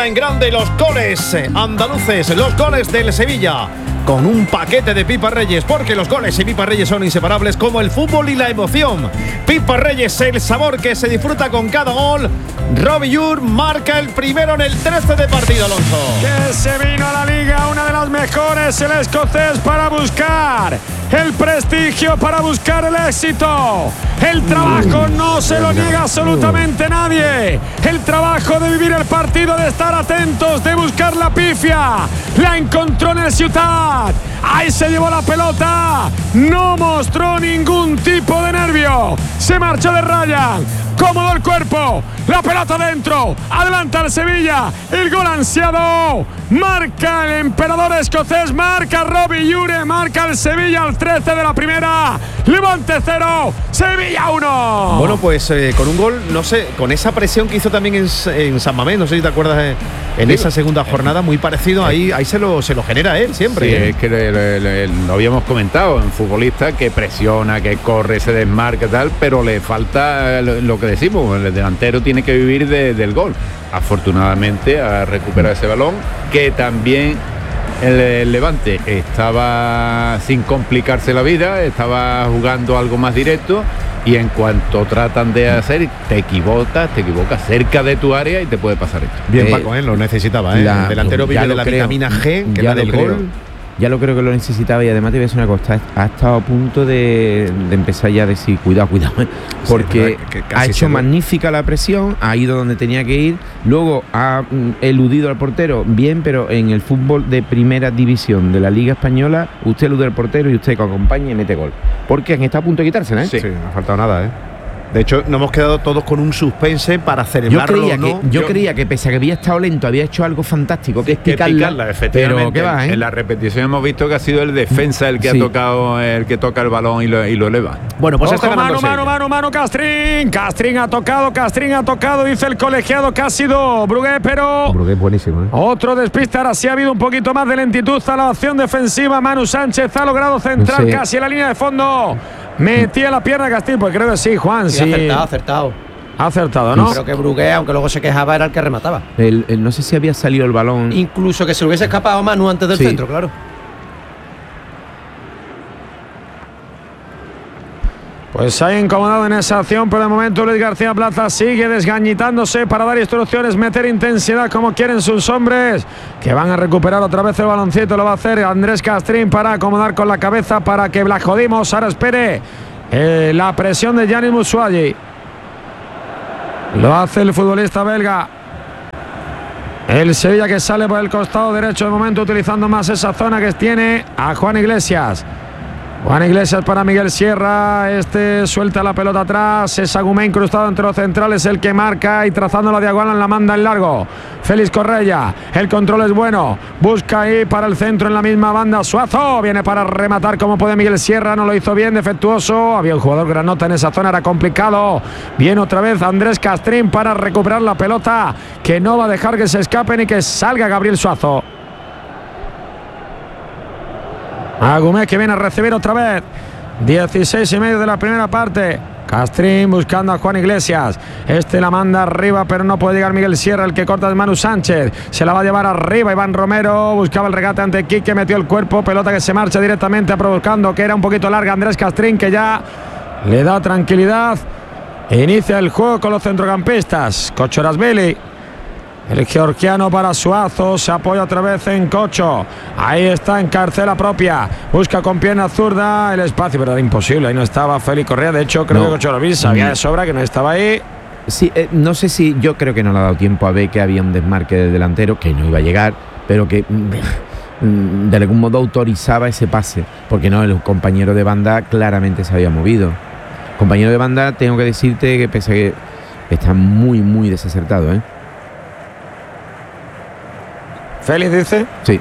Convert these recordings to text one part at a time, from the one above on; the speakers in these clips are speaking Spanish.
celebra en grande los goles andaluces, los goles del Sevilla, con un paquete de Pipa Reyes, porque los goles y Pipa Reyes son inseparables como el fútbol y la emoción. Pipa Reyes, el sabor que se disfruta con cada gol. Robbie Ure marca el primero en el 13 de partido, Alonso. Que se vino a la Liga, una de las mejores, el escocés, para buscar el prestigio, para buscar el éxito. El trabajo no se lo niega absolutamente nadie. El trabajo de vivir el partido, de estar atentos, de buscar la pifia. La encontró en el Ciutat. Ahí se llevó la pelota. No mostró ningún tipo de nervio. Se marchó de raya. Cómodo el cuerpo. La pelota dentro. Adelanta el Sevilla. El gol ansiado. Marca el emperador escocés. Marca Robbie Ure. Marca el Sevilla al 13 de la primera. Levante 0. Sevilla 1. Bueno, pues con un gol, no sé, con esa presión que hizo también en San Mamés, no sé si te acuerdas, en esa segunda jornada, muy parecido, ahí se lo genera él siempre. Sí, es que lo habíamos comentado, un futbolista que presiona, que corre, se desmarca y tal, pero le falta lo que decimos, el delantero tiene que vivir del gol. Afortunadamente ha recuperado ese balón, que también el Levante estaba sin complicarse la vida, estaba jugando algo más directo, y en cuanto tratan de hacer, te equivocas cerca de tu área y te puede pasar esto. Bien, Paco, lo necesitaba, el delantero vive de la vitamina G, que da del gol. Ya lo creo que lo necesitaba, y además te voy a decir una cosa, ha estado a punto de empezar ya a decir cuidado, porque sí, ha hecho magnífica la presión, ha ido donde tenía que ir, luego ha eludido al portero, bien, pero en el fútbol de primera división de la Liga Española, usted elude al portero y usted que acompaña y mete gol, porque han estado a punto de quitársela, ¿eh? Sí, no ha faltado nada, De hecho, nos hemos quedado todos con un suspense para celebrarlo. Yo creía que pese a que había estado lento, había hecho algo fantástico, que es picarla, efectivamente. Pero ¿qué va, en la repetición hemos visto que ha sido el defensa el que ha tocado, el que toca el balón y lo eleva. Bueno, pues está ganando mano, Castrín. Castrín ha tocado, dice el colegiado que ha sido Brugué, pero Brugué buenísimo, Otro despiste, ahora sí ha habido un poquito más de lentitud a la acción defensiva. Manu Sánchez ha logrado centrar casi en la línea de fondo. Metía la pierna Castillo, pues creo que sí, Juan. Sí, acertado. Ha acertado, ¿no? Creo que Brugué, aunque luego se quejaba, era el que remataba. No sé si había salido el balón. Incluso que se hubiese escapado Manu antes del centro, claro. Pues ha incomodado en esa acción, pero de momento Luis García Plaza sigue desgañitándose para dar instrucciones, meter intensidad como quieren sus hombres, que van a recuperar otra vez el baloncito. Lo va a hacer Andrés Castrín para acomodar con la cabeza para que Blajodimos ahora espere la presión de Gianni Musuagi. Lo hace el futbolista belga. El Sevilla que sale por el costado derecho de momento, utilizando más esa zona que tiene a Juan Iglesias. Juan Iglesias para Miguel Sierra, suelta la pelota atrás, es Agumé incrustado entre los centrales, el que marca y trazando la diagonal la manda en largo. Félix Correia, el control es bueno, busca ahí para el centro en la misma banda, Suazo, viene para rematar como puede Miguel Sierra, no lo hizo bien, defectuoso, había un jugador granota en esa zona, era complicado. Viene otra vez Andrés Castrín para recuperar la pelota, que no va a dejar que se escape ni que salga Gabriel Suazo. Agumé que viene a recibir otra vez. 16:30 de la primera parte. Castrín buscando a Juan Iglesias. La manda arriba, pero no puede llegar Miguel Sierra. El que corta es Manu Sánchez. Se la va a llevar arriba Iván Romero. Buscaba el regate ante Quique, metió el cuerpo. Pelota que se marcha directamente, provocando que era un poquito larga. Andrés Castrín, que ya le da tranquilidad. Inicia el juego con los centrocampistas. Kochorashvili. El georgiano para Suazo, se apoya otra vez en Cocho. Ahí está en carcela propia. Busca con pierna zurda el espacio, pero era imposible. Ahí no estaba Félix Correa. De hecho, creo que Kochorashvili sabía de sobra que no estaba ahí. Sí, no sé si yo creo que no le ha dado tiempo a ver que había un desmarque del delantero, que no iba a llegar, pero que de algún modo autorizaba ese pase. Porque no, el compañero de banda claramente se había movido. Compañero de banda, tengo que decirte que pese a que está muy, muy desacertado, Félix dice. Sí.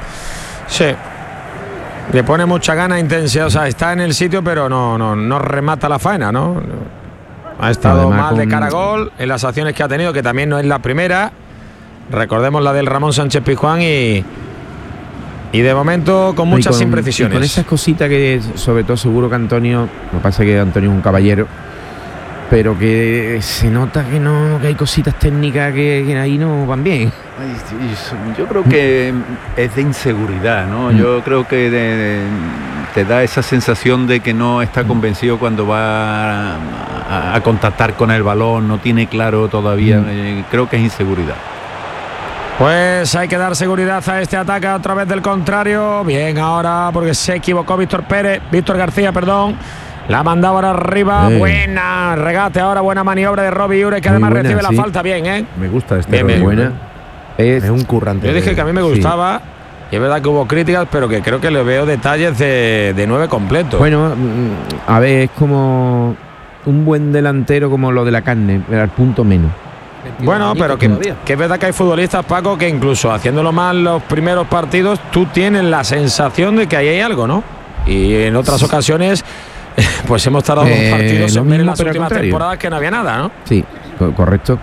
Le pone mucha gana, intensidad. O sea, está en el sitio, pero no remata la faena, ¿no? Ha estado mal de cara a gol en las acciones que ha tenido, que también no es la primera. Recordemos la del Ramón Sánchez Pizjuán y de momento con muchas imprecisiones. Con esas cositas que sobre todo seguro que Antonio, lo que pasa es que Antonio es un caballero, pero que se nota que hay cositas técnicas que ahí no van bien. Yo creo que es de inseguridad, ¿no? Yo creo que te da esa sensación de que no está convencido cuando va a contactar con el balón, no tiene claro todavía, creo que es inseguridad. Pues hay que dar seguridad a este ataque otra vez del contrario. Bien ahora porque se equivocó Víctor García, perdón. La mandaba ahora arriba, buena regate ahora, buena maniobra de Robbie Ure, que además recibe la falta bien, Me gusta bien, buena. Es un currante. Yo dije que a mí me gustaba, y es verdad que hubo críticas, pero que creo que le veo detalles de 9 completos. Bueno, a ver, es como un buen delantero como lo de la carne, al punto menos. Bueno, pero que es verdad que hay futbolistas, Paco, que incluso haciéndolo mal los primeros partidos, tú tienes la sensación de que ahí hay algo, ¿no? Y en otras ocasiones, pues hemos tardado 2 partidos en ver en las últimas temporadas que no había nada, ¿no? Sí, correcto.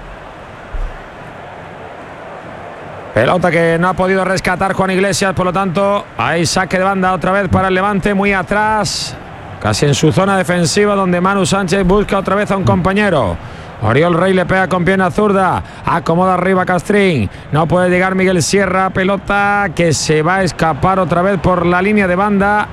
Pelota que no ha podido rescatar Juan Iglesias, por lo tanto, hay saque de banda otra vez para el Levante, muy atrás, casi en su zona defensiva, donde Manu Sánchez busca otra vez a un compañero. Oriol Rey le pega con pierna zurda, acomoda arriba Castrín, no puede llegar Miguel Sierra, pelota que se va a escapar otra vez por la línea de banda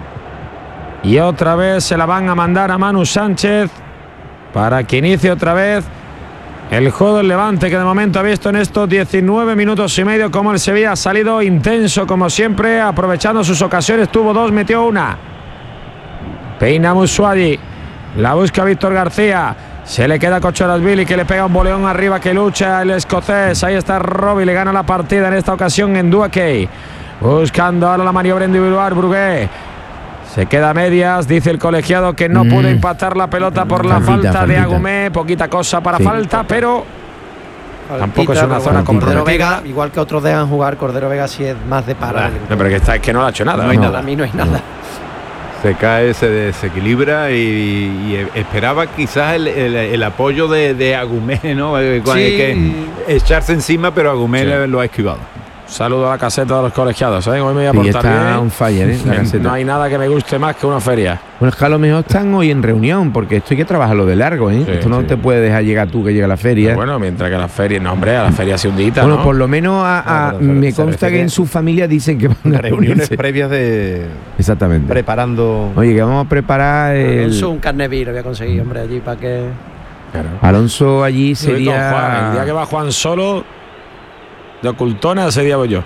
y otra vez se la van a mandar a Manu Sánchez para que inicie otra vez el juego del Levante, que de momento ha visto en estos 19 minutos y medio como el Sevilla ha salido intenso como siempre, aprovechando sus ocasiones, tuvo 2, metió 1. Peina Musuagi, la busca Víctor García. Se le queda Cochorasvili, que le pega un boleón arriba, que lucha el escocés. Ahí está Robbie, le gana la partida en esta ocasión en Duakey. Buscando ahora la maniobra individual, Brugué. Se queda a medias, dice el colegiado que no pudo impactar la pelota por la falta de Agumé. Poquita cosa para falta, pero tampoco es una zona comprometida. Cordero Vega, igual que otros dejan jugar, Cordero Vega sí es más de parar. No, pero es que no le ha hecho nada. No hay nada, a mí no hay nada. Se cae, se desequilibra y esperaba quizás el apoyo de Agumé, ¿no? Que echarse encima, pero Agumé lo ha esquivado. Saludo a la caseta de los colegiados, ¿eh? Hoy me voy a portar está bien. un fire, la caseta. No hay nada que me guste más que una feria. Bueno, es que a lo mejor están hoy en reunión, porque esto hay que trabajarlo de largo, ¿eh? Sí, esto no te puede dejar llegar tú que llega a la feria. Bueno, mientras que a la feria, no, hombre, a la feria hace un día, bueno, ¿no? por lo menos me consta que en su familia dicen que van a reuniones previas de... Exactamente. Preparando... Oye, que vamos a preparar Alonso, un carneví lo voy a conseguir, hombre, allí para que... Claro. Alonso allí sería... Juan, el día que va Juan solo... De ocultona ese día voy yo.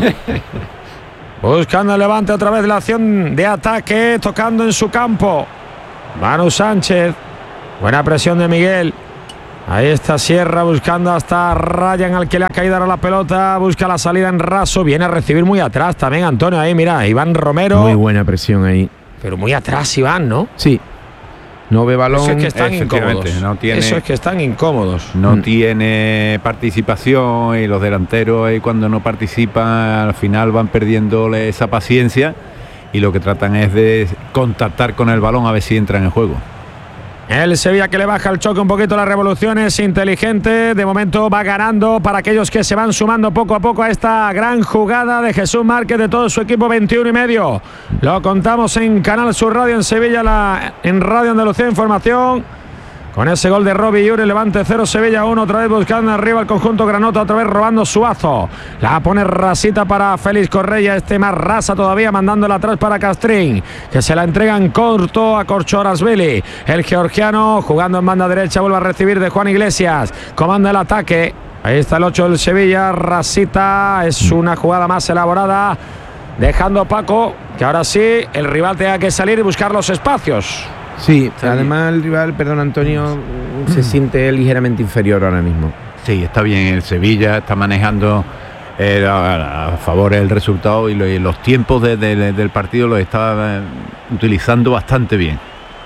Buscando el Levante otra vez la acción de ataque, tocando en su campo. Manu Sánchez. Buena presión de Miguel. Ahí está Sierra buscando hasta Ryan, al que le ha caído ahora la pelota. Busca la salida en raso. Viene a recibir muy atrás también Antonio. Ahí mira, Iván Romero. Muy buena presión ahí. Pero muy atrás Iván, ¿no? Sí. No ve balón. Eso es que están incómodos. Eso es que están incómodos. No tiene participación y los delanteros cuando no participan al final van perdiendo esa paciencia y lo que tratan es de contactar con el balón a ver si entra en el juego. El Sevilla que le baja el choque un poquito, las revoluciones, inteligente, de momento va ganando para aquellos que se van sumando poco a poco a esta gran jugada de Jesús Márquez, de todo su equipo, 21,5. Lo contamos en Canal Sur Radio en Sevilla, en Radio Andalucía Información. Con ese gol de Robbie Ure, Levante 0, Sevilla 1, otra vez buscando arriba el conjunto granota, otra vez robando Suazo. La pone rasita para Félix Correia, más rasa todavía, mandándola atrás para Castrín, que se la entrega en corto a Cochorasvili. El georgiano jugando en banda derecha, vuelve a recibir de Juan Iglesias, comanda el ataque. Ahí está el 8 del Sevilla, rasita, es una jugada más elaborada, dejando a Paco, que ahora sí, el rival tenga que salir y buscar los espacios. Sí, además el rival, perdón Antonio, se siente ligeramente inferior ahora mismo. Sí, está bien, el Sevilla está manejando a favor el resultado y los tiempos del partido los está utilizando bastante bien.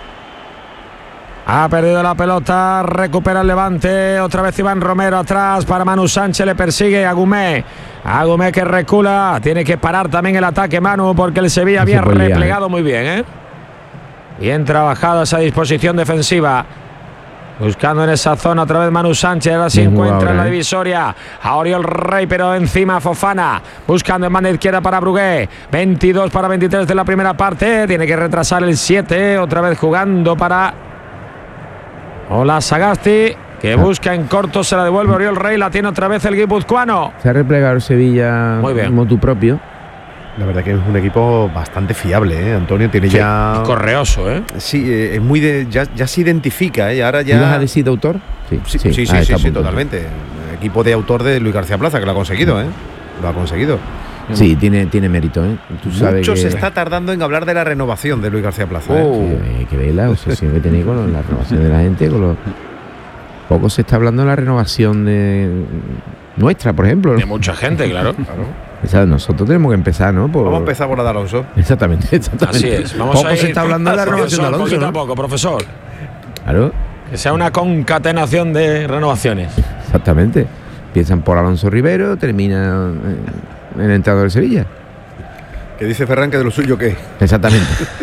Ha perdido la pelota, recupera el Levante, otra vez Iván Romero atrás para Manu Sánchez, le persigue Agumé. Agumé que recula, tiene que parar también el ataque Manu porque el Sevilla había replegado muy bien, ¿eh? Bien trabajado esa disposición defensiva. Buscando en esa zona otra vez Manu Sánchez. Ahora sí encuentra en la divisoria a Oriol Rey, pero encima Fofana. Buscando en banda izquierda para Brugué. 22 para 23 de la primera parte. Tiene que retrasar el 7. Otra vez jugando para Hola Sagasti, que busca en corto, se la devuelve Oriol Rey, la tiene otra vez el guipuzcoano. Se ha replegado el Sevilla motu propio. La verdad que es un equipo bastante fiable, Antonio. Tiene ya... correoso, Sí, es muy de... Ya se identifica, Ahora ya... ¿Ibas a decir de autor? Sí, totalmente. El equipo de autor de Luis García Plaza, que lo ha conseguido, Lo ha conseguido. Sí, tiene mérito, Tú sabes Mucho que se está tardando en hablar de la renovación de Luis García Plaza, Sí, hay que ver la obsesión que tenéis con la renovación de la gente. Poco se está hablando de la renovación de nuestra, por ejemplo. De mucha gente, claro. Nosotros tenemos que empezar, ¿no? Vamos a empezar por la de Alonso. Exactamente. Así es. Poco se está hablando de la renovación de Alonso, ¿no? Poco, profesor. Claro. Que sea una concatenación de renovaciones. Exactamente. Empiezan por Alonso Rivero, termina en el entrenador de Sevilla. Que dice Ferran que de lo suyo ¿qué? Exactamente.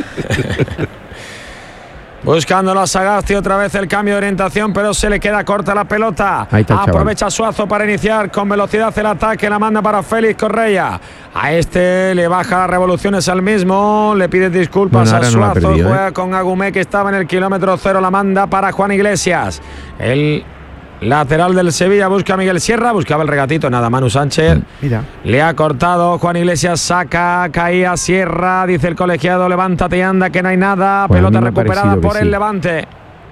Buscándolo a Sagasti, otra vez el cambio de orientación, pero se le queda corta la pelota. Ahí está, aprovecha Suazo para iniciar con velocidad el ataque, la manda para Félix Correia. A este le baja las revoluciones al mismo, le pide disculpas a Suazo, juega con Agumé, que estaba en el kilómetro 0, la manda para Juan Iglesias. El lateral del Sevilla busca a Miguel Sierra, buscaba el regatito, nada, Manu Sánchez. Mira. Le ha cortado, Juan Iglesias saca, caía Sierra, dice el colegiado, levántate y anda, que no hay nada. Pues pelota recuperada por el Levante.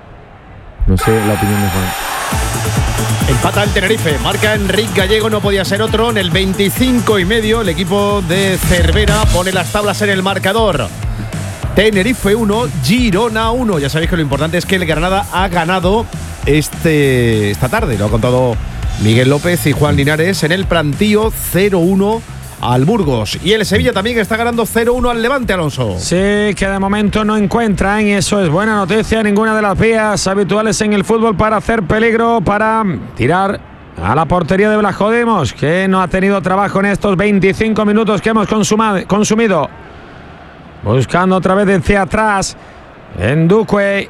No sé la opinión de Juan. Empata el Tenerife, marca Enrique Gallego, no podía ser otro. En el 25,5 el equipo de Cervera pone las tablas en el marcador. Tenerife 1, Girona 1. Ya sabéis que lo importante es que el Granada ha ganado esta tarde. Lo ha contado Miguel López y Juan Linares en el Plantío, 0-1 al Burgos. Y el Sevilla también está ganando 0-1 al Levante, Alonso. Sí, que de momento no encuentran, y eso es buena noticia, ninguna de las vías habituales en el fútbol para hacer peligro, para tirar a la portería de Blajodimos, que no ha tenido trabajo en estos 25 minutos que hemos consumido. Buscando otra vez hacia atrás en Duque.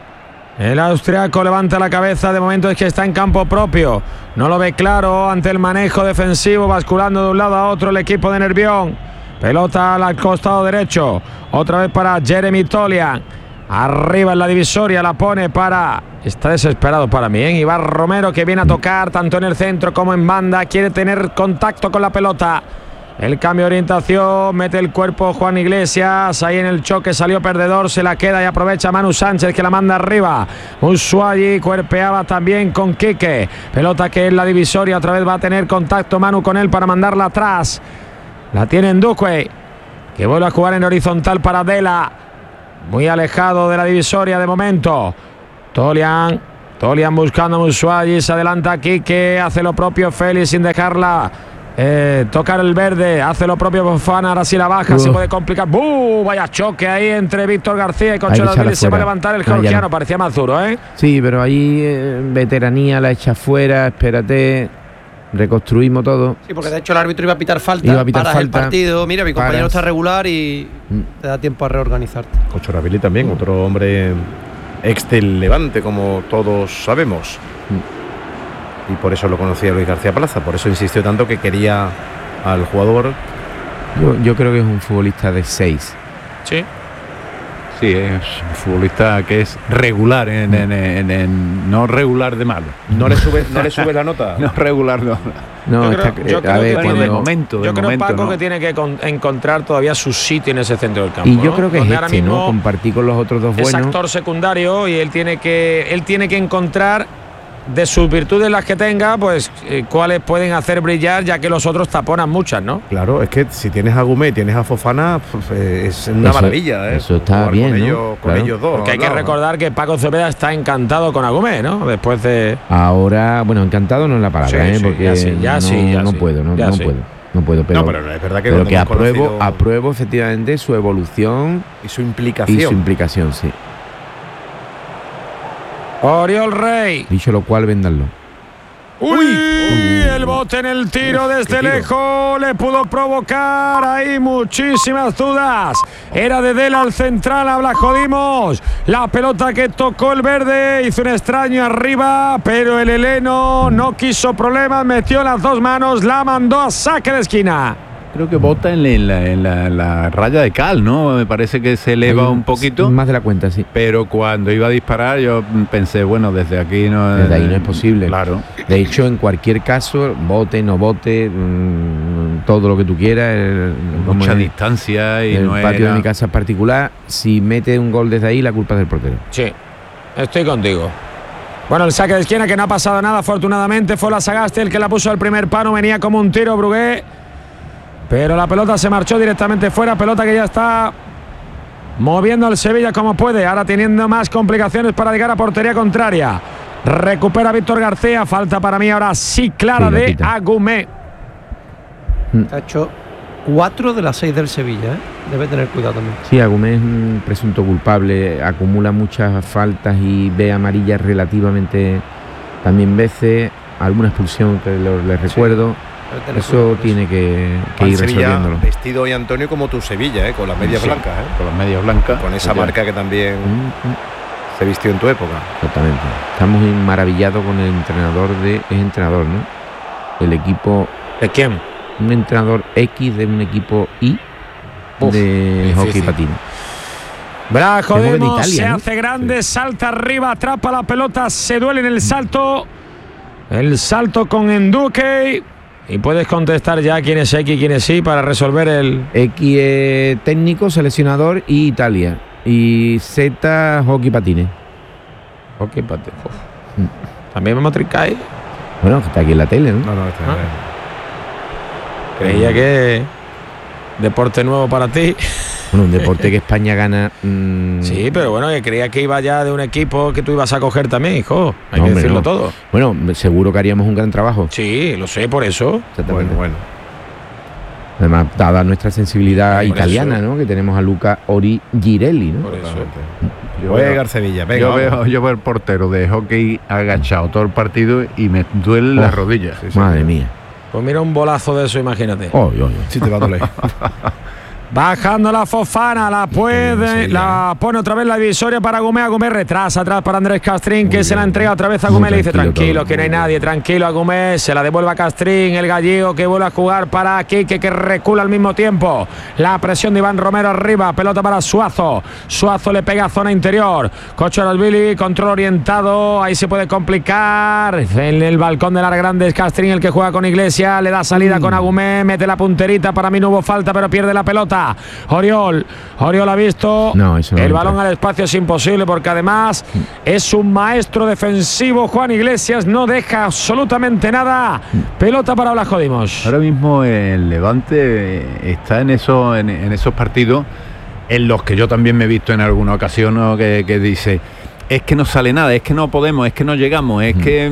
El austriaco levanta la cabeza, de momento es que está en campo propio. No lo ve claro ante el manejo defensivo, basculando de un lado a otro el equipo de Nervión. Pelota al costado derecho, otra vez para Jeremy Tolian. Arriba en la divisoria, la pone para... Está desesperado para mí, Iván Romero, que viene a tocar tanto en el centro como en banda. Quiere tener contacto con la pelota. El cambio de orientación, mete el cuerpo Juan Iglesias, ahí en el choque salió perdedor, se la queda y aprovecha Manu Sánchez, que la manda arriba. Ushuayi cuerpeaba también con Quique, pelota que en la divisoria, otra vez va a tener contacto Manu con él para mandarla atrás. La tiene en Duque, que vuelve a jugar en horizontal para Dela, muy alejado de la divisoria de momento. Tolian buscando a Ushuayi, se adelanta Quique, hace lo propio Félix sin dejarla tocar el verde, hace lo propio Fofana, ahora sí la baja, se puede complicar. Vaya choque ahí entre Víctor García y Concho Rodríguez, se va a levantar el georgiano, parecía más duro, Sí, pero ahí veteranía, la echa fuera, espérate, reconstruimos todo. Sí, porque de hecho el árbitro iba a pitar falta, el partido, mira, mi compañero está regular y te da tiempo a reorganizarte. Concho Rodríguez también, otro hombre ex del Levante, como todos sabemos. Y por eso lo conocía Luis García Plaza, por eso insistió tanto que quería al jugador. Yo creo que es un futbolista de 6. Sí. Sí, es un futbolista que es regular, no regular de malo. ¿No le sube la nota? No, regular no. Yo creo, Paco, no. que tiene que encontrar todavía su sitio en ese centro del campo. Y yo creo que es ¿no? Compartir con los otros dos buenos. Es actor secundario y él tiene que encontrar de sus virtudes, las que tenga, pues cuáles pueden hacer brillar, ya que los otros taponan muchas, ¿no? Claro, es que si tienes a Gumé, tienes a Fofana, pues, es una maravilla. Eso está bien, con ellos dos. Porque hay que recordar que Paco Cepeda está encantado con Agumé, ¿no? Después de... Ahora, bueno, encantado no es la palabra, sí, porque no puedo, pero es verdad que apruebo efectivamente su evolución y su implicación. Sí. Oriol Rey. Dicho lo cual, véndanlo. El bote en el tiro desde lejos le pudo provocar ahí muchísimas dudas. Era de Dela al central, a Blajodimos. La pelota que tocó el verde hizo un extraño arriba, pero el heleno no quiso problemas, metió las dos manos, la mandó a saque de esquina. creo que bota en la raya de cal, ¿no? Me parece que se eleva un poquito. Más de la cuenta, sí. Pero cuando iba a disparar yo pensé, bueno, desde aquí no... Desde ahí no es posible. Claro. De hecho, en cualquier caso, bote, no bote, todo lo que tú quieras. Mucha distancia y el no patio era... de mi casa es particular. Si mete un gol desde ahí, la culpa es del portero. Sí, estoy contigo. Bueno, el saque de esquina que no ha pasado nada, afortunadamente. Fue la Sagasti el que la puso al primer palo. Venía como un tiro Brugué. Pero la pelota se marchó directamente fuera. Pelota que ya está moviendo al Sevilla como puede. Ahora teniendo más complicaciones para llegar a portería contraria. Recupera Víctor García. Falta para mí ahora sí clara de Agumé. Ha hecho 4 de las 6 del Sevilla, ¿eh? Debe tener cuidado también. Sí, Agumé es un presunto culpable. Acumula muchas faltas y ve amarillas relativamente también veces. Alguna expulsión que le recuerdo. Eso tiene que ir resolviéndolo. Vestido hoy Antonio como tu Sevilla, con las medias blancas, con las medias blancas, con esa marca que también se vistió en tu época. Exactamente. Estamos maravillados con el entrenador es entrenador, ¿no? El equipo. ¿De quién? Un entrenador X de un equipo Y de hockey patín. Brajo Demos se hace grande, salta arriba, atrapa la pelota, se duele en el salto. El salto con Enduque. Y puedes contestar ya quién es X y quién es Y para resolver el... X es técnico, seleccionador y Italia. Y Z, hockey patines. Hockey patines. ¿También vamos a trincar ahí? Bueno, está aquí en la tele, ¿no? No, está bien. Creía que... Deporte nuevo para ti. Bueno, un deporte que España gana. Sí, pero bueno, que creía que iba ya de un equipo que tú ibas a coger también, hijo. Hay que decirlo todo. Bueno, seguro que haríamos un gran trabajo. Sí, lo sé, por eso. Bueno. Además, dada nuestra sensibilidad italiana, eso, ¿no? Que tenemos a Luca Ori Girelli, ¿no? Por eso. Yo voy a llegar a Sevilla. Venga, yo veo el portero de hockey agachado todo el partido y me duele las rodillas. Madre mía. Pues mira un bolazo de eso, imagínate. Sí te va a doler. Bajando la Fofana, la pone otra vez la divisoria para Agumé. Agumé retrasa atrás para Andrés Castrín, que se la entrega otra vez a Agumé. Le dice tranquilo, que no hay nadie, tranquilo Agumé. Se la devuelve a Castrín, el gallego que vuelve a jugar para Quique, que recula al mismo tiempo. La presión de Iván Romero arriba, pelota para Suazo. Suazo le pega a zona interior. Cocho Arasvili, control orientado, ahí se puede complicar. En el balcón del área grande es Castrín el que juega con Iglesias, le da salida con Agumé, mete la punterita, para mí no hubo falta, pero pierde la pelota. Oriol ha visto el balón al espacio, es imposible porque además es un maestro defensivo. Juan Iglesias no deja absolutamente nada. Pelota para Blas Dimos. Ahora mismo el Levante está en esos partidos en los que yo también me he visto en alguna ocasión, ¿no? que dice: es que no sale nada, es que no podemos, es que no llegamos, es que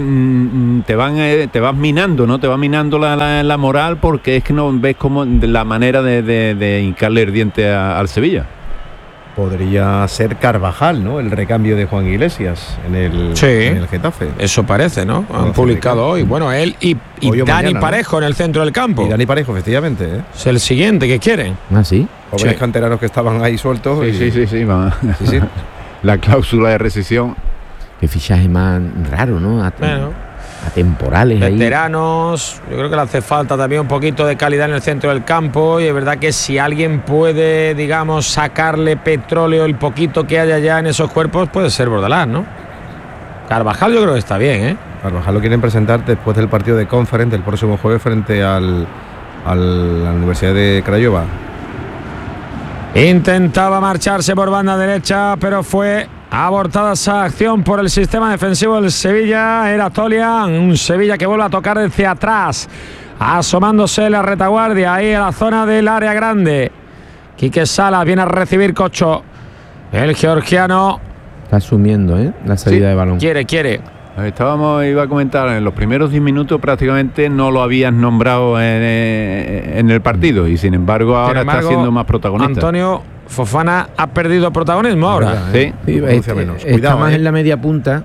te vas minando, ¿no? Te va minando la moral, porque es que no ves como la manera de hincarle el diente al Sevilla. Podría ser Carvajal, ¿no? El recambio de Juan Iglesias en el Getafe. Eso parece, ¿no? Han publicado hoy. Bueno, él y Dani mañana, Parejo, ¿no? En el centro del campo. Y Dani Parejo, efectivamente, ¿eh? Es el siguiente que quieren. ¿Ah, sí? Jóvenes canteranos que estaban ahí sueltos. Sí. La cláusula de rescisión. Qué fichaje más raro, ¿no? Atemporales. Veteranos. Yo creo que le hace falta también un poquito de calidad en el centro del campo. Y es verdad que si alguien puede, digamos, sacarle petróleo, el poquito que haya ya en esos cuerpos, puede ser Bordalás, ¿no? Carvajal yo creo que está bien, ¿eh? Carvajal lo quieren presentar después del partido de Conference el próximo jueves frente a la Universidad de Craiova. Intentaba marcharse por banda derecha, pero fue abortada esa acción por el sistema defensivo del Sevilla. Era Tolian, un Sevilla que vuelve a tocar desde atrás, asomándose la retaguardia ahí a la zona del área grande. Quique Salas viene a recibir Cocho, el georgiano. Está asumiendo la salida de balón. Quiere. Iba a comentar, en los primeros 10 minutos prácticamente no lo habías nombrado en el partido, y sin embargo ahora está siendo más protagonista. Antonio Fofana ha perdido protagonismo ahora. Sí. Está más en la media punta.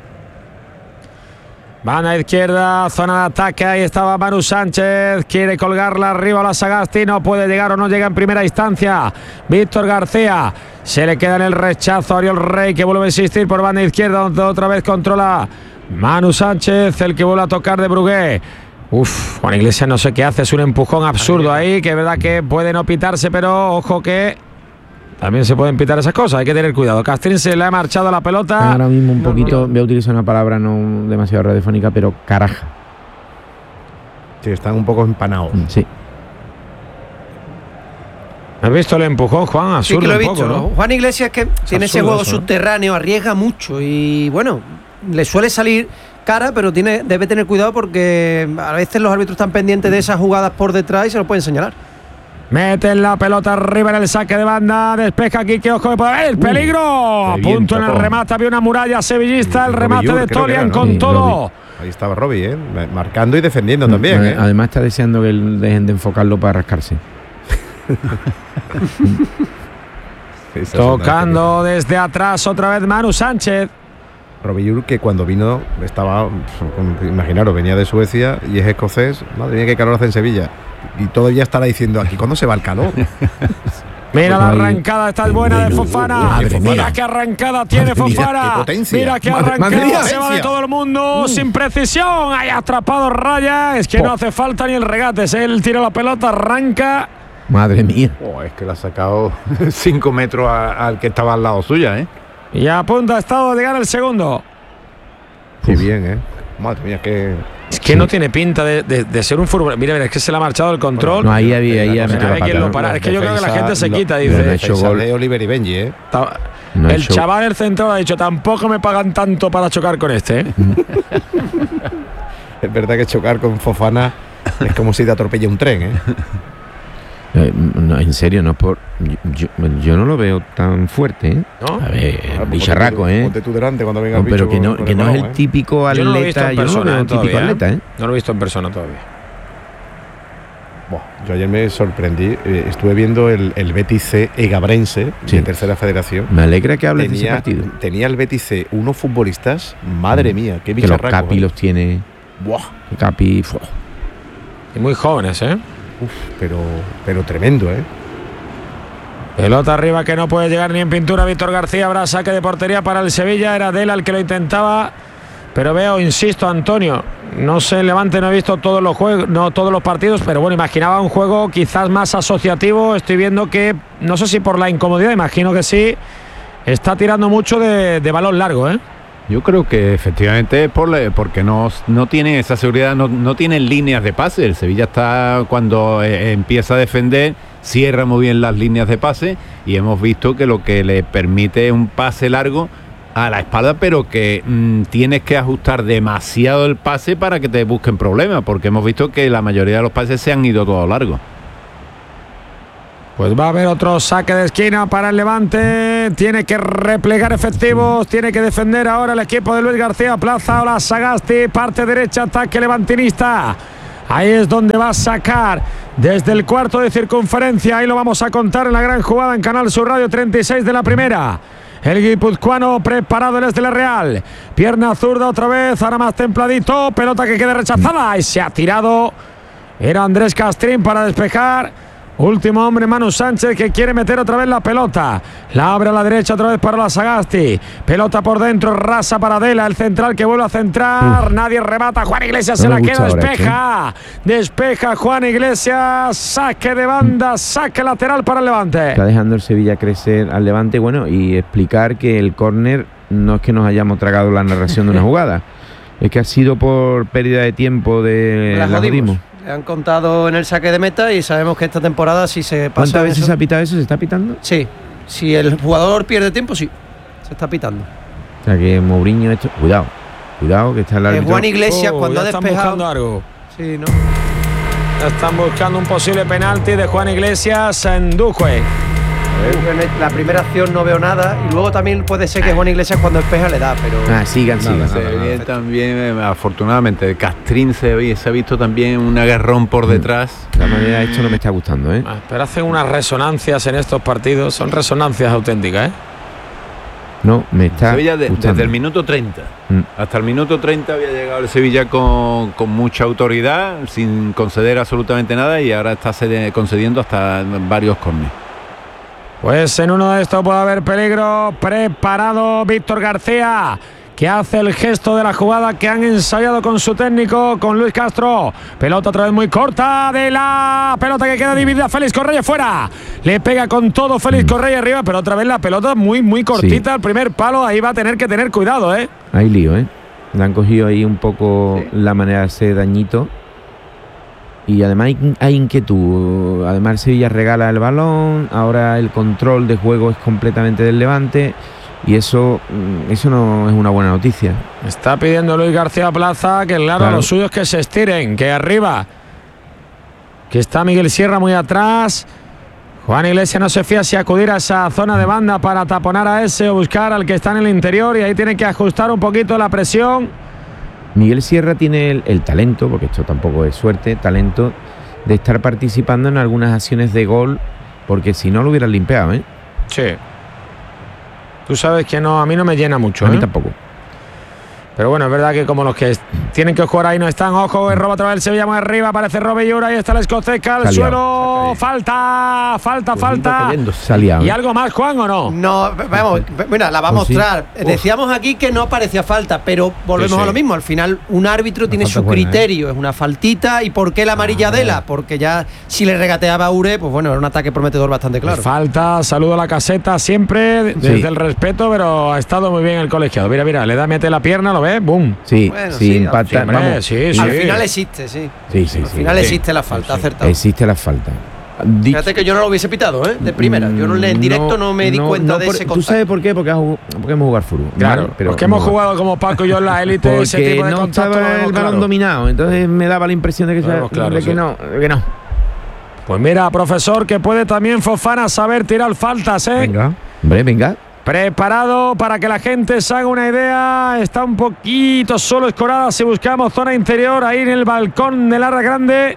Van a izquierda, zona de ataque, ahí estaba Manu Sánchez, quiere colgarla arriba a la Sagasti, no puede llegar o no llega en primera instancia. Víctor García, se le queda en el rechazo a Oriol Rey, que vuelve a insistir por banda izquierda, donde otra vez controla Manu Sánchez, el que vuelve a tocar de Brugué. Juan Iglesias no sé qué hace, es un empujón absurdo ahí, que es verdad que puede no pitarse, pero ojo que también se pueden pitar esas cosas, hay que tener cuidado. Castrín se le ha marchado la pelota. Ahora mismo un poquito, voy a utilizar una palabra no demasiado radiofónica, pero caraja. Sí, están un poco empanados. Sí. ¿Has visto el empujón, Juan? Absurdo. Sí, que lo he visto. Poco, ¿no? Juan Iglesias que tiene ese juego subterráneo, arriesga mucho y bueno, le suele salir cara, pero debe tener cuidado porque a veces los árbitros están pendientes de esas jugadas por detrás y se lo pueden señalar. Meten la pelota arriba en el saque de banda, despeja aquí, que ojo, el peligro. A punto en el remate, había una muralla sevillista, el remate de Tolian con todo. Ahí estaba Robbie, marcando y defendiendo también. Además está deseando que dejen de enfocarlo para rascarse. Tocando desde atrás otra vez Manu Sánchez. Robillur, que cuando vino estaba, imaginaros, venía de Suecia y es escocés. Madre mía, qué calor hace en Sevilla. Y todavía estará diciendo aquí, ¿cuándo se va el calor? Mira la arrancada, esta es buena de Fofana. Mira qué arrancada tiene Fofana. Mira qué arrancada, se va de todo el mundo sin precisión. Ahí atrapado Raya. Es que no hace falta ni el regate. Él tira la pelota, arranca. Madre mía. Es que le ha sacado 5 metros al que estaba al lado suya, Y a punto ha estado de llegar el segundo. Qué bien, Madre mía, que... Es que no tiene pinta de ser un fútbol. Mira, es que se le ha marchado el control. No, ahí había quien lo para. Es que yo creo que la gente se quita, dice. De Oliver y Benji, El chaval, el central, ha dicho, tampoco me pagan tanto para chocar con este, Es verdad que chocar con Fofana es como si te atropella un tren, No, en serio, no por. Yo no lo veo tan fuerte, ¿No? A ver, bicharraco, Ponte tú delante cuando venga el bicho. Pero que no es el típico atleta. Yo no lo he visto en persona todavía, atleta, No lo he visto en persona todavía. Yo ayer me sorprendí. Estuve viendo el Betis C Egabrense, de Tercera Federación. Me alegra que hables de ese partido. Tenía el Betis C unos futbolistas, madre mía, qué bicharraco. Que los Capi los tiene. Capi. Y muy jóvenes, pero tremendo, Pelota arriba que no puede llegar ni en pintura. Víctor García, habrá saque de portería para el Sevilla. Era Dela el que lo intentaba. Pero veo, insisto, Antonio, no sé, Levante no he visto todos los juegos, no todos los partidos, pero bueno, imaginaba un juego quizás más asociativo. Estoy viendo que, no sé si por la incomodidad, imagino que sí, está tirando mucho de balón largo, Yo creo que efectivamente es porque no tiene esa seguridad, no tienen líneas de pase. El Sevilla está, cuando empieza a defender, cierra muy bien las líneas de pase y hemos visto que lo que le permite es un pase largo a la espalda, pero que tienes que ajustar demasiado el pase para que te busquen problemas, porque hemos visto que la mayoría de los pases se han ido todos largos. Pues va a haber otro saque de esquina para el Levante. Tiene que replegar efectivos. Tiene que defender ahora el equipo de Luis García Plaza. Ahora Sagasti, parte derecha, ataque levantinista. Ahí es donde va a sacar desde el cuarto de circunferencia. Ahí lo vamos a contar en la gran jugada en Canal Sur Radio, 36 de la primera. El guipuzcoano preparado desde la Real. Pierna zurda otra vez, ahora más templadito. Pelota que queda rechazada y se ha tirado. Era Andrés Castrín para despejar. Último hombre, Manu Sánchez, que quiere meter otra vez la pelota. La abre a la derecha otra vez para la Sagasti. Pelota por dentro, rasa para Dela. El central que vuelve a centrar. Nadie remata. Juan Iglesias se la queda, despeja. Despeja Juan Iglesias. Saque de banda, saque lateral para el Levante. Está dejando el Sevilla crecer al Levante. Bueno, y explicar que el córner no es que nos hayamos tragado la narración de una jugada. Es que ha sido por pérdida de tiempo de la jodimos. Le han contado en el saque de meta y sabemos que esta temporada si se pasa. ¿Cuántas veces se ha pitado eso? ¿Se está pitando? Sí. Si el jugador pierde tiempo, sí. Se está pitando. O sea que Mourinho esto. Cuidado que está el árbitro. Juan Iglesias cuando ha despejado. Algo. Sí, ¿no? Ya están buscando un posible penalti de Juan Iglesias en Duque. En la primera acción no veo nada y luego también puede ser que Juan Iglesias cuando despeja le da, pero... sigan. También, afortunadamente, Castrín se ha visto también un agarrón por detrás. De todas maneras, esto no me está gustando, Pero hacen unas resonancias en estos partidos, son resonancias auténticas, No, me está Sevilla desde el minuto 30 hasta el minuto 30 había llegado el Sevilla con mucha autoridad, sin conceder absolutamente nada, y ahora está concediendo hasta varios córneres. Pues en uno de estos puede haber peligro. Preparado Víctor García, que hace el gesto de la jugada que han ensayado con su técnico, con Luis Castro. Pelota otra vez muy corta de la pelota que queda dividida. Félix Correia fuera. Le pega con todo Félix Correia arriba, pero otra vez la pelota muy cortita al primer palo. Ahí va a tener que tener cuidado, ¿eh? Hay lío, ¿eh? Le han cogido ahí un poco la manera de hacer dañito. Y además hay inquietud. Además el Sevilla regala el balón. Ahora el control de juego es completamente del Levante. Y eso no es una buena noticia. Está pidiendo Luis García Plaza que claro, los suyos que se estiren, que arriba. Que está Miguel Sierra muy atrás. Juan Iglesias no se fía si acudir a esa zona de banda para taponar a ese o buscar al que está en el interior. Y ahí tiene que ajustar un poquito la presión. Miguel Sierra tiene el talento, porque esto tampoco es suerte, talento de estar participando en algunas acciones de gol, porque si no lo hubieran limpiado, ¿eh? Sí. Tú sabes que no, a mí no me llena mucho. A mí tampoco. Pero bueno, es verdad que como los que tienen que jugar ahí no están. Ojo, el robo otra vez el Sevilla muy arriba. Aparece Robillura. Ahí está la escocesa al suelo. Falta. ¿Y algo más, Juan, o no? No, vamos, mira, la va a mostrar. Decíamos aquí que no parecía falta, pero volvemos a lo mismo. Al final, un árbitro tiene su criterio. Es una faltita. ¿Y por qué la amarilla de la? Porque ya si le regateaba a Ure, pues bueno, era un ataque prometedor bastante claro. Falta, saludo a la caseta siempre, desde el respeto, pero ha estado muy bien el colegiado. Mira, le da, mete la pierna, lo ve. ¡Bum! Sí, bueno, impacta. Al final existe, sí. Al final existe la falta, acertado. Existe la falta. Fíjate que yo no lo hubiese pitado, de primera. Yo en directo no me di cuenta de ese contacto. ¿Tú sabes por qué? Porque hemos jugado fútbol. Claro, pero porque hemos jugado como Paco y yo en la élite. Ese tipo de no estaba el balón dominado. Entonces me daba la impresión de que no. Pues mira, profesor, que puede también Fofana saber tirar faltas, Venga. Preparado para que la gente se haga una idea. Está un poquito solo Escorada. Si buscamos zona interior, ahí en el balcón del área grande.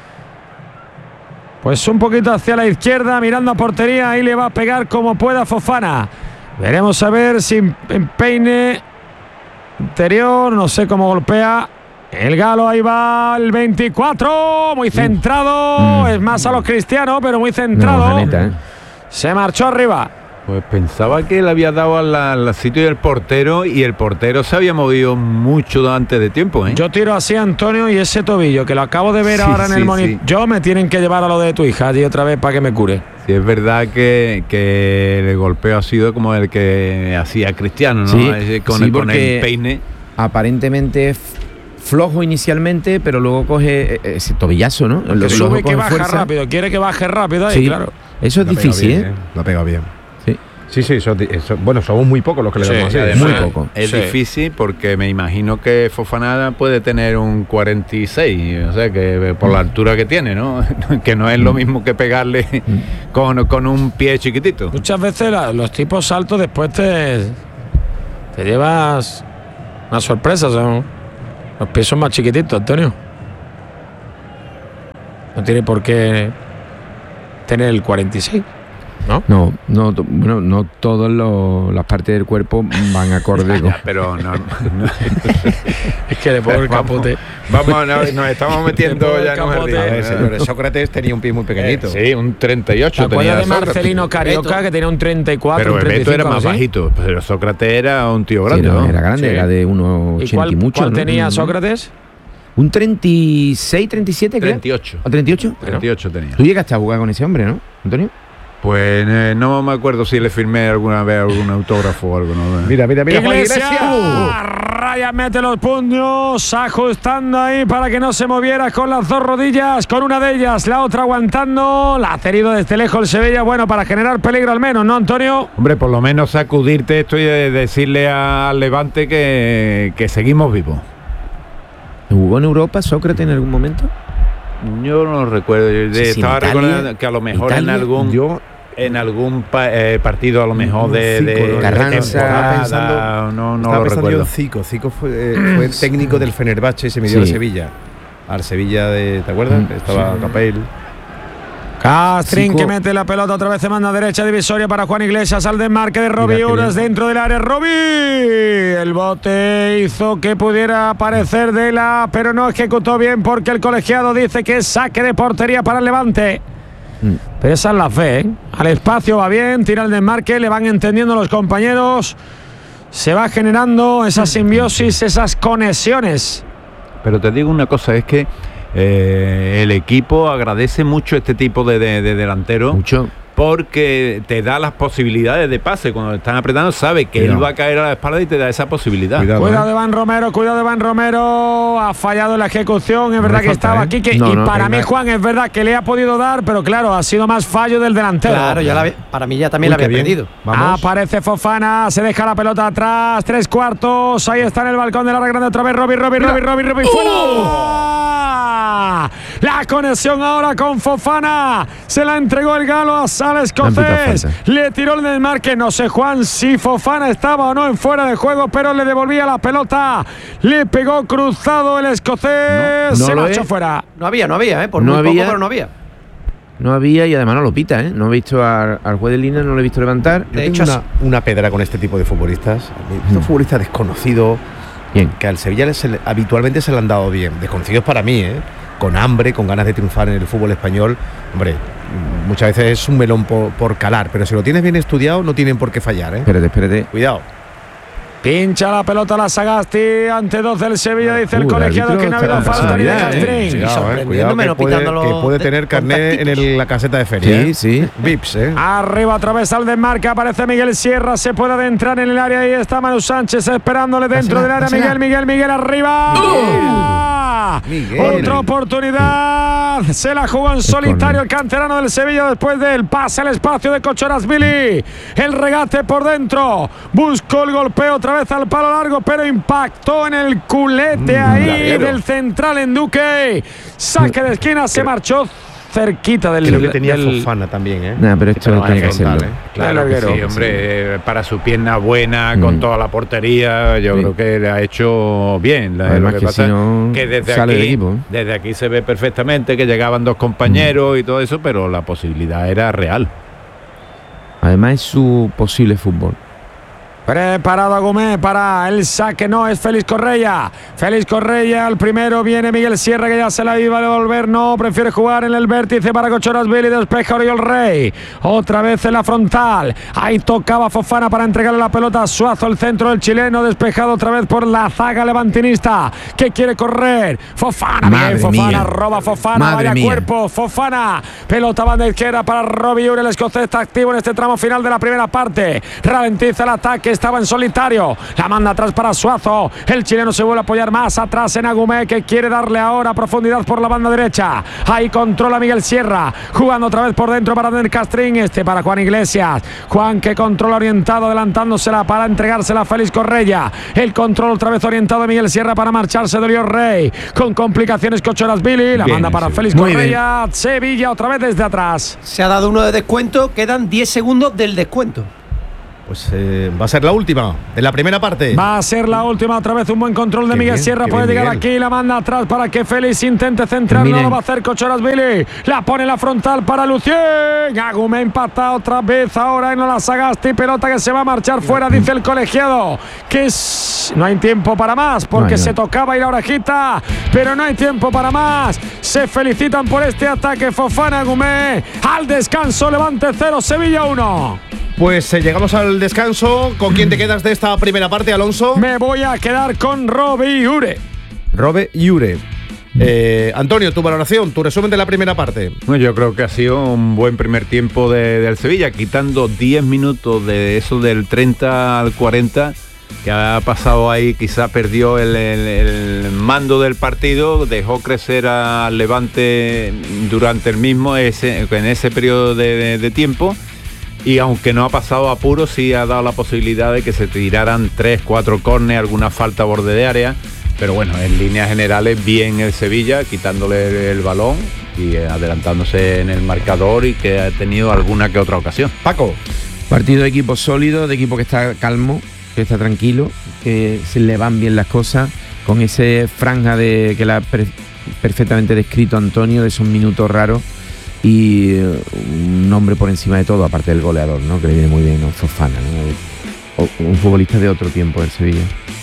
Pues un poquito hacia la izquierda, mirando a portería. Ahí le va a pegar como pueda Fofana. Veremos a ver si empeine interior. No sé cómo golpea el Galo. Ahí va el 24. Muy centrado. Es más a los Cristiano, pero muy centrado. Se marchó arriba. Pues pensaba que le había dado al sitio del portero y el portero se había movido mucho antes de tiempo, ¿eh? Yo tiro así, Antonio, y ese tobillo que lo acabo de ver ahora en el monitor. Yo me tienen que llevar a lo de tu hija allí otra vez para que me cure. Sí, es verdad que el golpeo ha sido como el que hacía Cristiano, ¿no? Con el peine. Aparentemente flojo inicialmente, pero luego coge ese tobillazo, ¿no? Sube que baja rápido, quiere que baje rápido ahí, claro. Eso es difícil, Lo ha pegado bien. Sí, bueno, somos muy pocos los que le damos así. Muy poco. Es difícil porque me imagino que Fofana puede tener un 46, o sea, que por la altura que tiene, ¿no? Que no es lo mismo que pegarle con un pie chiquitito. Muchas veces los tipos altos después te llevas unas sorpresas, ¿no? Los pies son más chiquititos, Antonio. No tiene por qué tener el 46. No todas las partes del cuerpo van acorde con... Pero no. Es que le pongo el capote. Nos estamos metiendo ya en un jardín. A ver, señores, Sócrates tenía un pie muy pequeñito. Sí, un 38 tenía. ¿Te de Marcelino Carioca, que tenía un 34, pero un 35? Beto era más bajito, pero Sócrates era un tío grande, ¿no? Era grande, era de 1,80 y mucho. ¿Cuál tenía Sócrates? Un 36, 37, creo. 38. ¿O 38? 38 tenía. Tú llegaste a jugar con ese hombre, ¿no, Antonio? Pues no me acuerdo si le firmé alguna vez algún autógrafo o algo, ¿no? Mira, Iglesias. Raya mete los puños, ajustando ahí para que no se moviera con las dos rodillas, con una de ellas, la otra aguantando. La ha cedido desde lejos el Sevilla, bueno, para generar peligro al menos, ¿no, Antonio? Hombre, por lo menos sacudirte esto y decirle al Levante que seguimos vivos. ¿Jugó en Europa Sócrates en algún momento? Yo no recuerdo. Estaba recordando que a lo mejor en algún partido a lo mejor de Carranza, no lo recuerdo. Zico fue el técnico del Fenerbahce y se midió a Sevilla. Al Sevilla ¿te acuerdas? Estaba Capel. Castrín que mete la pelota otra vez, se manda a derecha divisoria para Juan Iglesias al desmarque de Robbie Uras dentro del área. Robbie, el bote hizo que pudiera aparecer pero no ejecutó bien porque el colegiado dice que es saque de portería para el Levante. Pero esa es la fe, Al espacio va bien, tira el desmarque, le van entendiendo los compañeros. se va generando esa simbiosis, esas conexiones. Pero te digo una cosa, es que el equipo agradece mucho este tipo de delantero. Mucho. Porque te da las posibilidades de pase. Cuando están apretando, sabe que él va a caer a la espalda y te da esa posibilidad. Cuidado de Van Romero. Ha fallado en la ejecución. Es verdad que estaba aquí. Y para mí, Juan, es verdad que le ha podido dar, pero claro, ha sido más fallo del delantero. Claro, para mí ya también la había perdido. Aparece Fofana, se deja la pelota atrás. 3/4. Ahí está en el balcón del área grande otra vez. Robbie. ¡Fuera! La conexión ahora con Fofana. Se la entregó el galo a Sal escocés. Le tiró el desmarque. No sé, Juan, si Fofana estaba o no en fuera de juego, pero le devolvía la pelota. Le pegó cruzado el escocés. Se marchó fuera. No había, por muy poco, pero no había. No había y además no lo pita, ¿eh? No he visto al juez de línea, no lo he visto levantar. De hecho, una pedra con este tipo de futbolistas. Estos futbolistas desconocidos, que al Sevilla habitualmente se le han dado bien. Desconocidos para mí, con hambre, con ganas de triunfar en el fútbol español. Hombre, muchas veces es un melón por calar, pero si lo tienes bien estudiado no tienen por qué fallar. Espérate. Cuidado. Pincha la pelota la Sagasti ante 2 del Sevilla, dice el colegiado que no ha habido falta ni de Castrín. Cuidado, que puede tener carnet en la caseta de feria. Sí. Vips, Arriba otra vez al desmarque, aparece Miguel Sierra, se puede adentrar en el área y está Manu Sánchez esperándole dentro del área. Miguel arriba. Otra oportunidad. Se la jugó en solitario el canterano del Sevilla después del pase al espacio de Kochorashvili. El regate por dentro. Buscó el golpeo otra vez al palo largo, pero impactó en el culete ahí del central en Duque. Saque de esquina, se marchó cerquita del... Creo que tenía Fofana también, No, pero esto no tiene que serlo. Claro que sí, hombre, para su pierna buena, con toda la portería, yo creo que le ha hecho bien. Además, lo que pasa es que desde aquí se ve perfectamente que llegaban 2 compañeros y todo eso, pero la posibilidad era real. Además, es su posible fútbol. Preparado Agumé para el saque, no es Félix Correia. Al primero viene Miguel Sierra, que ya se la iba a devolver, no, prefiere jugar en el vértice para Kochorashvili, despeja Oriol Rey. Otra vez en la frontal, ahí tocaba Fofana para entregarle la pelota a Suazo, el centro del chileno, despejado otra vez por la zaga levantinista, que quiere correr. Fofana, roba Fofana, vaya cuerpo, Fofana. Pelota banda izquierda para Robbie Ure, el escocés está activo en este tramo final de la primera parte. Ralentiza el ataque, estaba en solitario, la manda atrás para Suazo, el chileno se vuelve a apoyar más atrás en Agumé, que quiere darle ahora profundidad por la banda derecha. Ahí controla Miguel Sierra, jugando otra vez por dentro para Daniel Castrín, para Juan Iglesias. Juan, que controla orientado, adelantándosela para entregársela a Félix Correia. El control otra vez orientado de Miguel Sierra para marcharse de Oriol Rey, con complicaciones Kochorashvili, la manda para Félix Correia. Sevilla otra vez desde atrás. Se ha dado uno de descuento, quedan 10 segundos del descuento. Pues va a ser la última de la primera parte. Va a ser la última, otra vez un buen control de Miguel Sierra. Puede llegar aquí, la manda atrás para que Félix intente centrar. No lo va a hacer Kochorashvili. La pone en la frontal para Lucien. Agumé empata otra vez ahora en la Sagasti. Pelota que se va a marchar fuera, dice el colegiado. Que no hay tiempo para más, porque se tocaba y la orejita, pero no hay tiempo para más. Se felicitan por este ataque Fofana, Agumé. Al descanso, Levante 0, Sevilla 1. Pues llegamos al descanso. ¿Con quién te quedas de esta primera parte, Alonso? Me voy a quedar con Robbie Ure. Antonio, tu valoración, tu resumen de la primera parte. Bueno, yo creo que ha sido un buen primer tiempo del Sevilla, quitando 10 minutos de eso del 30 al 40, que ha pasado ahí, quizá perdió el mando del partido, dejó crecer al Levante durante el mismo, en ese periodo de tiempo. Y aunque no ha pasado apuro, sí ha dado la posibilidad de que se tiraran 3-4 córneres, alguna falta a borde de área. Pero bueno, en líneas generales, bien el Sevilla, quitándole el balón y adelantándose en el marcador, y que ha tenido alguna que otra ocasión. Paco. Partido de equipo sólido, de equipo que está calmo, que está tranquilo, que se le van bien las cosas, con ese franja que la ha perfectamente descrito Antonio, de esos minutos raros. Y un nombre por encima de todo, aparte del goleador, ¿no? Que le viene muy bien, ¿no? Fofana, ¿no? un futbolista de otro tiempo del Sevilla.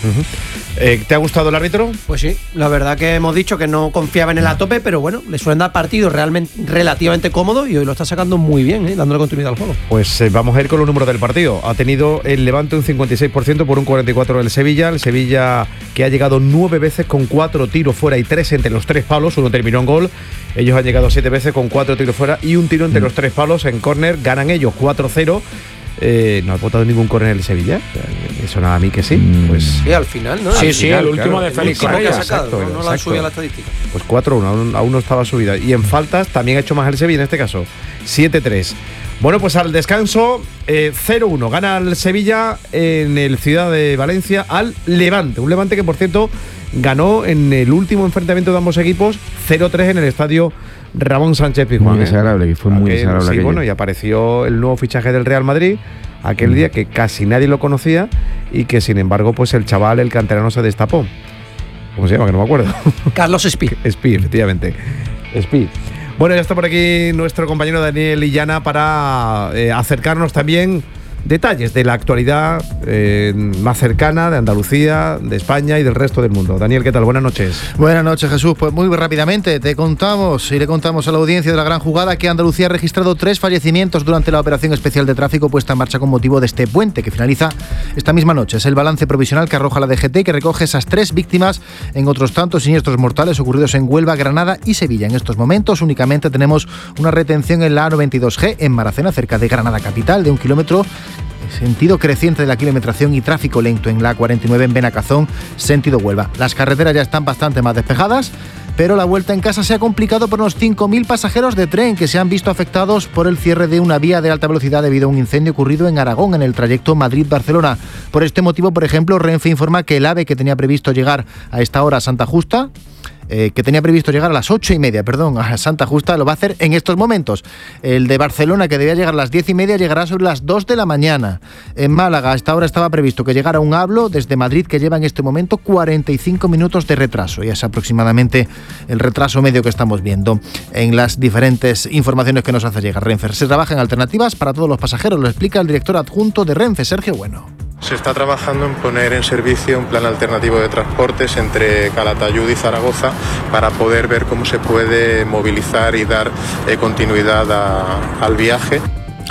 ¿Te ha gustado el árbitro? Pues sí, la verdad que hemos dicho que no confiaba en él a tope, pero bueno, le suelen dar partidos relativamente cómodos y hoy lo está sacando muy bien, dándole continuidad al juego. Pues vamos a ir con los números del partido. Ha tenido el Levante un 56% por un 44% del Sevilla. El Sevilla que ha llegado 9 veces con 4 tiros fuera y 3 entre los 3 palos. Uno terminó en gol. Ellos han llegado 7 veces con 4 tiros fuera y un tiro entre los 3 palos en córner. Ganan ellos 4-0. ¿No ha votado ningún córner el Sevilla? Eso nada a mí que sí. Pues sí, al final, ¿no? Sí, el último de Félix Correa. No lo han subido a la estadística. Pues 4-1, aún no estaba subida. Y en faltas también ha hecho más el Sevilla en este caso. 7-3. Bueno, pues al descanso, 0-1. Gana el Sevilla en el Ciudad de Valencia al Levante. Un Levante que, por cierto, ganó en el último enfrentamiento de ambos equipos 0-3 en el estadio Ramón Sánchez Pizjuán. Muy desagradable, que fue muy desagradable. Sí, bueno, y apareció el nuevo fichaje del Real Madrid aquel día que casi nadie lo conocía y que, sin embargo, pues el chaval, el canterano, se destapó. ¿Cómo se llama? Que no me acuerdo. Carlos Espí. Espí, efectivamente. Espí. Bueno, ya está por aquí nuestro compañero Daniel Illana para acercarnos también detalles de la actualidad más cercana de Andalucía, de España y del resto del mundo. Daniel, ¿qué tal? Buenas noches. Buenas noches, Jesús. Pues muy rápidamente le contamos a la audiencia de la gran jugada que Andalucía ha registrado 3 fallecimientos durante la operación especial de tráfico puesta en marcha con motivo de este puente que finaliza esta misma noche. Es el balance provisional que arroja la DGT, que recoge esas 3 víctimas en otros tantos siniestros mortales ocurridos en Huelva, Granada y Sevilla. En estos momentos únicamente tenemos una retención en la A92G en Maracena, cerca de Granada capital, de 1 kilómetro. Sentido creciente de la kilometración y tráfico lento en la A49 en Benacazón, sentido Huelva. Las carreteras ya están bastante más despejadas, pero la vuelta en casa se ha complicado por unos 5.000 pasajeros de tren que se han visto afectados por el cierre de una vía de alta velocidad debido a un incendio ocurrido en Aragón en el trayecto Madrid-Barcelona. Por este motivo, por ejemplo, Renfe informa que el AVE que tenía previsto llegar a esta hora a Santa Justa, que tenía previsto llegar a las 8:30, a Santa Justa, lo va a hacer en estos momentos. El de Barcelona, que debía llegar a las 10:30, llegará sobre las 2 de la mañana. En Málaga, a esta hora estaba previsto que llegara un hablo desde Madrid, que lleva en este momento 45 minutos de retraso. Y es aproximadamente el retraso medio que estamos viendo en las diferentes informaciones que nos hace llegar Renfe. Se trabaja en alternativas para todos los pasajeros, lo explica el director adjunto de Renfe, Sergio Bueno. Se está trabajando en poner en servicio un plan alternativo de transportes entre Calatayud y Zaragoza para poder ver cómo se puede movilizar y dar continuidad al viaje.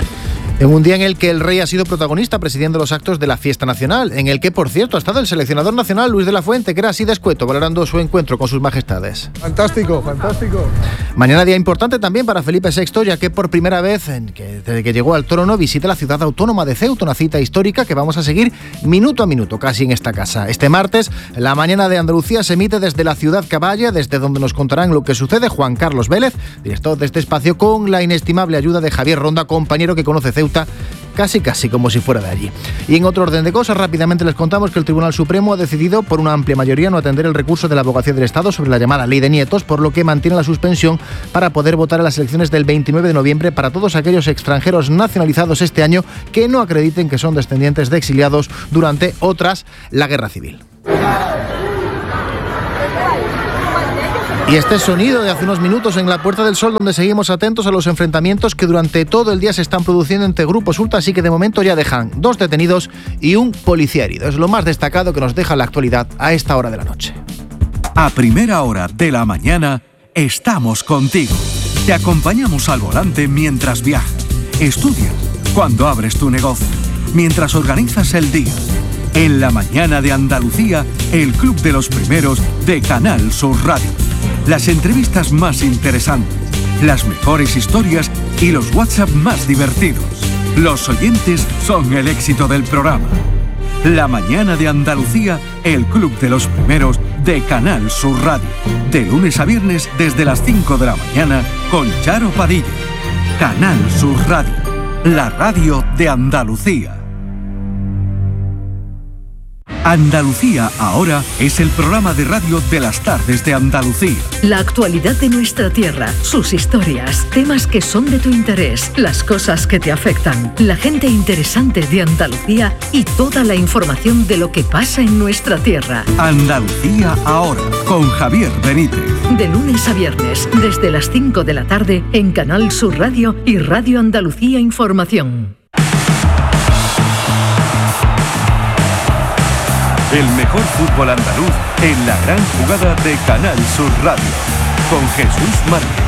En un día en el que el rey ha sido protagonista presidiendo los actos de la fiesta nacional, en el que, por cierto, ha estado el seleccionador nacional Luis de la Fuente, que era así de escueto, valorando su encuentro con sus majestades. Fantástico, fantástico. Mañana día importante también para Felipe VI, ya que por primera vez desde que llegó al trono visita la ciudad autónoma de Ceuta, una cita histórica que vamos a seguir minuto a minuto casi en esta casa. Este martes, la mañana de Andalucía se emite desde la ciudad Caballa, desde donde nos contarán lo que sucede Juan Carlos Vélez, director de este espacio, con la inestimable ayuda de Javier Ronda, compañero que conoce Ceuta casi como si fuera de allí. Y en otro orden de cosas, rápidamente les contamos que el Tribunal Supremo ha decidido por una amplia mayoría no atender el recurso de la Abogacía del Estado sobre la llamada Ley de Nietos, por lo que mantiene la suspensión para poder votar en las elecciones del 29 de noviembre para todos aquellos extranjeros nacionalizados este año que no acrediten que son descendientes de exiliados durante la Guerra Civil. Y este sonido de hace unos minutos en la Puerta del Sol, donde seguimos atentos a los enfrentamientos que durante todo el día se están produciendo entre grupos ultras y que de momento ya dejan 2 detenidos y un policía herido. Es lo más destacado que nos deja la actualidad a esta hora de la noche. A primera hora de la mañana estamos contigo. Te acompañamos al volante mientras viajas, estudias, cuando abres tu negocio, mientras organizas el día. En la mañana de Andalucía, el Club de los Primeros de Canal Sur Radio. Las entrevistas más interesantes, las mejores historias y los WhatsApp más divertidos. Los oyentes son el éxito del programa. La mañana de Andalucía, el Club de los Primeros de Canal Sur Radio. De lunes a viernes desde las 5 de la mañana con Charo Padilla. Canal Sur Radio, la radio de Andalucía. Andalucía Ahora es el programa de radio de las tardes de Andalucía. La actualidad de nuestra tierra, sus historias, temas que son de tu interés, las cosas que te afectan, la gente interesante de Andalucía y toda la información de lo que pasa en nuestra tierra. Andalucía Ahora, con Javier Benítez. De lunes a viernes, desde las 5 de la tarde, en Canal Sur Radio y Radio Andalucía Información. El mejor fútbol andaluz en la gran jugada de Canal Sur Radio. Con Jesús Márquez.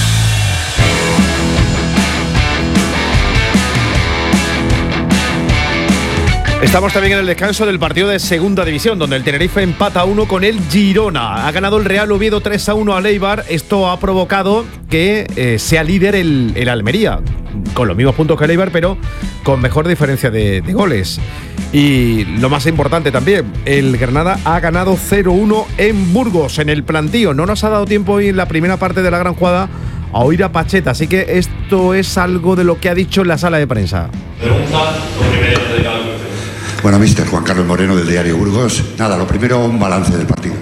Estamos también en el descanso del partido de Segunda División, donde el Tenerife empata 1 con el Girona. Ha ganado el Real Oviedo 3-1 al Eibar. Esto ha provocado que sea líder el Almería, con los mismos puntos que el Eibar, pero con mejor diferencia de goles. Y lo más importante también, el Granada ha ganado 0-1 en Burgos, en el plantío. No nos ha dado tiempo hoy en la primera parte de la gran jugada a oír a Pacheta, así que esto es algo de lo que ha dicho en la sala de prensa. Pregunta, lo primero de cada uno. Bueno, mister Juan Carlos Moreno del diario Burgos. Nada, lo primero, un balance del partido.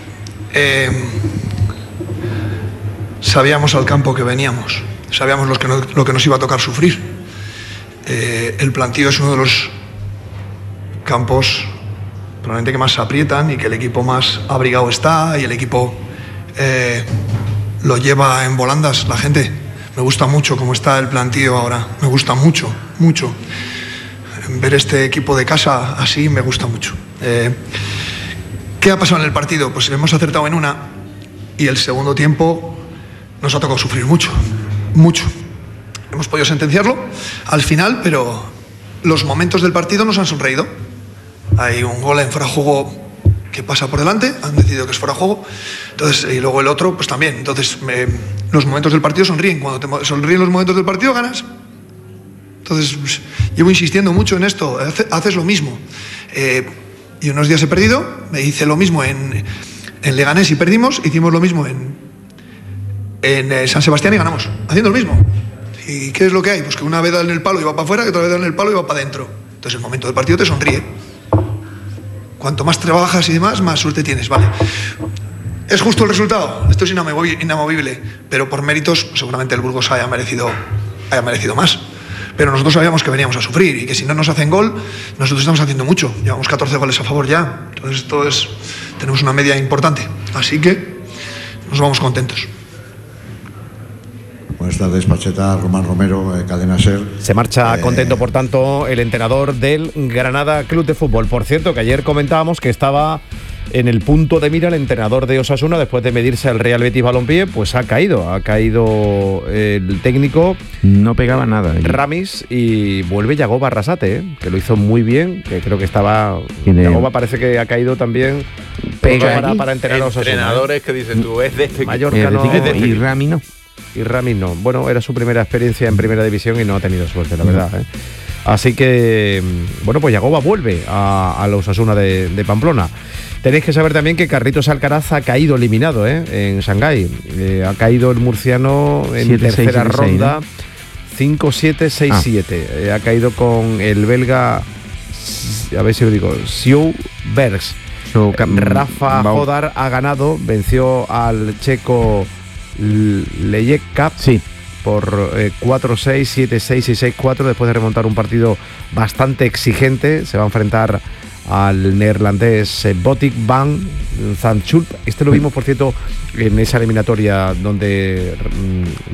Sabíamos al campo que veníamos, sabíamos lo que nos iba a tocar sufrir. El plantío es uno de los campos probablemente que más se aprietan y que el equipo más abrigado está, y el equipo lo lleva en volandas la gente. Me gusta mucho cómo está el plantío ahora, me gusta mucho. Ver este equipo de casa así me gusta mucho. ¿Qué ha pasado en el partido? Pues hemos acertado en una y el segundo tiempo nos ha tocado sufrir mucho. Hemos podido sentenciarlo al final, pero los momentos del partido nos han sonreído. Hay un gol en fuera de juego que pasa por delante, han decidido que es fuera de juego, entonces, y luego el otro pues también. Entonces los momentos del partido sonríen. Cuando te sonríen los momentos del partido, ganas. Entonces, llevo insistiendo mucho en esto, haces lo mismo. Y unos días he perdido, me hice lo mismo en Leganés y perdimos, hicimos lo mismo en San Sebastián y ganamos, haciendo lo mismo. ¿Y qué es lo que hay? Pues que una vez da en el palo y va para afuera, que otra vez da en el palo y va para adentro. Entonces el momento del partido te sonríe. Cuanto más trabajas y demás, más suerte tienes, ¿vale? ¿Es justo el resultado? Esto es inamovible, pero por méritos seguramente el Burgos haya merecido más. Pero nosotros sabíamos que veníamos a sufrir y que si no nos hacen gol, nosotros estamos haciendo mucho. Llevamos 14 goles a favor ya. Entonces tenemos una media importante. Así que nos vamos contentos. Buenas tardes, Pacheta, Román Romero, Cadena Ser. Se marcha contento, por tanto, el entrenador del Granada Club de Fútbol. Por cierto, que ayer comentábamos que estaba en el punto de mira el entrenador de Osasuna después de medirse al Real Betis Balompié, pues ha caído el técnico. No pegaba nada. Ramis, y vuelve Yagoba Arrasate, que lo hizo muy bien, que creo que estaba... Yagoba parece que ha caído también para entrenar a Osasuna. Entrenadores que dicen tú, es de este Mallorca no, y Ramis no. Y Ramis no. Bueno, era su primera experiencia en primera división y no ha tenido suerte, la verdad. Así que, bueno, pues Yagoba vuelve a la Osasuna de Pamplona. Tenéis que saber también que Carlitos Alcaraz ha caído eliminado en Shanghái. Ha caído el murciano en 7, tercera 6, ronda, 6, ¿no? 5-7, 6-7. Ha caído con el belga, a ver si lo digo, Siu Bergs. Rafa Hodar ha ganado, venció al checo Lejek por 4-6, 7-6 y 6-4 después de remontar un partido bastante exigente. Se va a enfrentar al neerlandés Botic van Zandschulp. Lo vimos, por cierto, en esa eliminatoria donde